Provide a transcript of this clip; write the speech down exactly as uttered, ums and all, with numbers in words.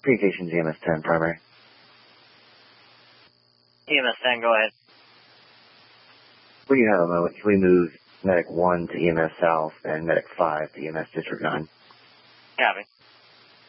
Communications E M S ten primary. E M S ten, go ahead. We have a moment. Can we move Medic one to E M S South and Medic five to E M S District nine? Copy.